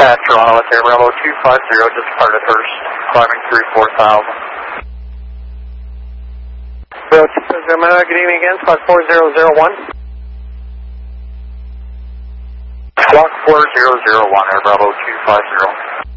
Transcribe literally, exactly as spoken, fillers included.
Uh, Toronto, it's Air Bravo two five zero, just departed Hurst, climbing through four thousand. Bravo two five zero, good evening again, squawk four zero zero one. Squawk four zero zero one, Air Bravo two five zero.